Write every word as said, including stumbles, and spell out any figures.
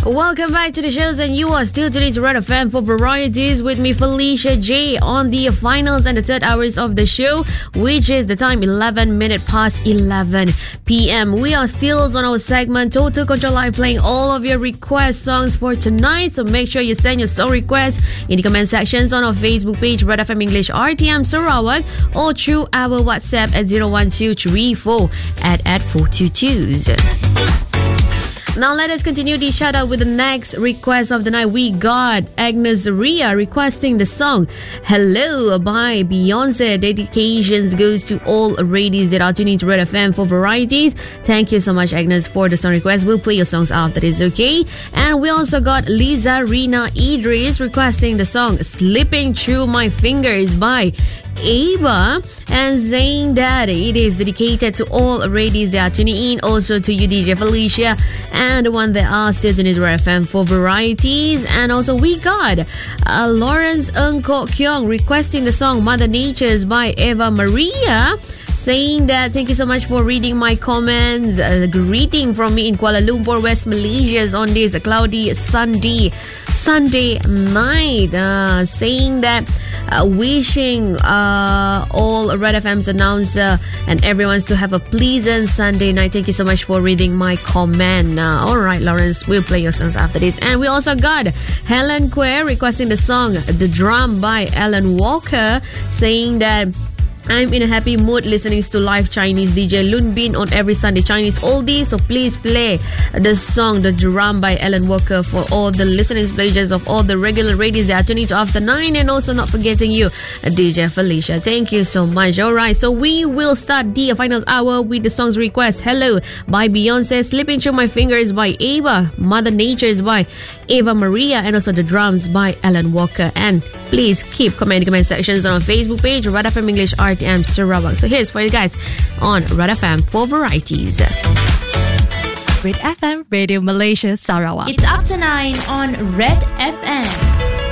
Welcome back to the shows, and you are still tuning to Red F M for varieties with me, Felicia J, on the finals and the third hours of the show, which is the time eleven minutes past eleven p.m. We are still on our segment Total Control Live, playing all of your request songs for tonight. So make sure you send your song requests in the comment sections on our Facebook page, Red F M English R T M Sarawak, or through our WhatsApp at zero one two three four at at four two twos. Now let us continue the shout out with the next request of the night. We got Agnes Ria requesting the song Hello by Beyonce. Dedications goes to all ladies that are tuning to Red F M for varieties. Thank you so much, Agnes, for the song request. We'll play your songs after this, okay? And we also got Liza Rina Idris requesting the song Slipping Through My Fingers by Ava, and saying that it is dedicated to all ladies that are tuning in, also to you, D J Felicia, and the one that are still tuning to Red F M for varieties. And also we got uh, Lawrence Ng Kok Kyong requesting the song Mother Nature's by Eva Maria, saying that thank you so much for reading my comments. A greeting from me in Kuala Lumpur, West Malaysia, on this cloudy Sunday Sunday night. Uh, saying that uh, wishing uh, all Red F M's announcer and everyone to have a pleasant Sunday night. Thank you so much for reading my comment. Uh, all right, Lawrence, we'll play your songs after this. And we also got Helen Quay requesting the song The Drum by Alan Walker, saying that I'm in a happy mood listening to live Chinese D J Loon Bin on every Sunday Chinese oldie. So please play the song The Drum by Alan Walker for all the listening pleasures of all the regular radios that are tuning to After nine, and also not forgetting you, D J Felicia. Thank you so much. Alright, so we will start the final hour with the songs request. Hello by Beyonce, Slipping Through My Fingers by Ava, Mother Nature's by Eva Maria, and also The Drums by Alan Walker. And please keep commenting comment sections on our Facebook page, Red F M English R T M Sarawak. So here's for you guys on Red F M for varieties. Red F M, Radio Malaysia, Sarawak. It's up to nine on Red F M.